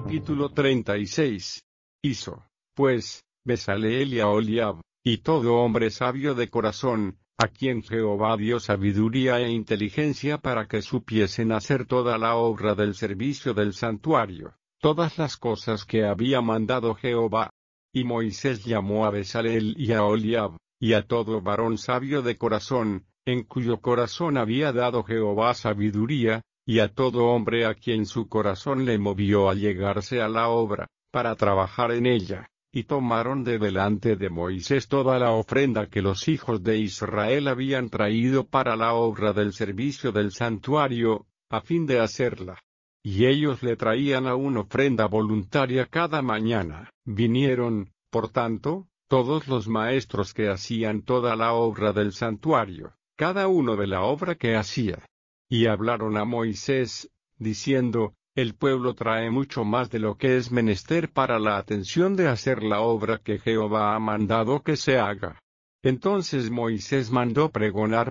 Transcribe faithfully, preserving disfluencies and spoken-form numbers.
Capítulo treinta y seis. Hizo, pues, Bezaleel y Aholiab, y todo hombre sabio de corazón, a quien Jehová dio sabiduría e inteligencia para que supiesen hacer toda la obra del servicio del santuario, todas las cosas que había mandado Jehová. Y Moisés llamó a Bezaleel y a Aholiab, y a todo varón sabio de corazón, en cuyo corazón había dado Jehová sabiduría, y a todo hombre a quien su corazón le movió a llegarse a la obra, para trabajar en ella, y tomaron de delante de Moisés toda la ofrenda que los hijos de Israel habían traído para la obra del servicio del santuario, a fin de hacerla. Y ellos le traían aún ofrenda voluntaria cada mañana. Vinieron, por tanto, todos los maestros que hacían toda la obra del santuario, cada uno de la obra que hacía. Y hablaron a Moisés, diciendo, el pueblo trae mucho más de lo que es menester para la atención de hacer la obra que Jehová ha mandado que se haga. Entonces Moisés mandó pregonar